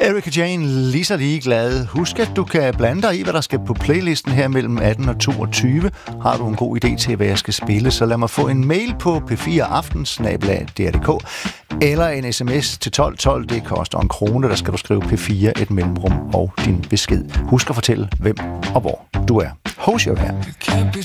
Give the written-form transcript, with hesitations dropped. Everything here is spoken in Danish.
Erika Jane, lige så ligeglad. Husk, at du kan blande dig i, hvad der skal på playlisten her mellem 18 og 22. Har du en god idé til, hvad jeg skal spille, så lad mig få en mail på p4aften@dr.dk eller en sms til 1212. Det koster 1 krone. Der skal du skrive P4, et mellemrum og din besked. Husk at fortælle, hvem og hvor du er. Hos jer her.